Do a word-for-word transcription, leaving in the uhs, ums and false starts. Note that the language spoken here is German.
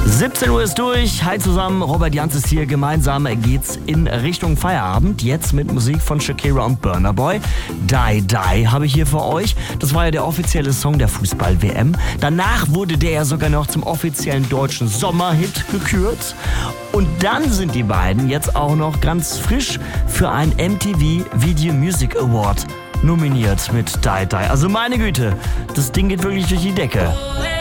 siebzehn Uhr ist durch. Hi zusammen, Robert Jans ist hier. Gemeinsam geht's in Richtung Feierabend. Jetzt mit Musik von Shakira und Burna Boy. Die Die habe ich hier für euch. Das war ja der offizielle Song der Fußball-W M. Danach wurde der ja sogar noch zum offiziellen deutschen Sommerhit gekürt. Und dann sind die beiden jetzt auch noch ganz frisch für einen M T V Video Music Award nominiert mit Die Die. Also meine Güte, das Ding geht wirklich durch die Decke.